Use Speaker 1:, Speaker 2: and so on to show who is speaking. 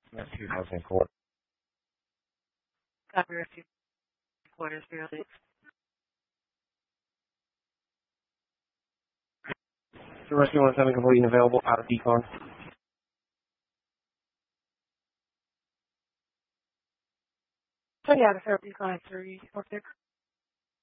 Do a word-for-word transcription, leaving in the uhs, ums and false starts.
Speaker 1: That's two thousand four.
Speaker 2: Copy rescue quarters zero six.
Speaker 1: The rescue one seven complete and available out of decon.
Speaker 2: So yeah, the therapy client three four six.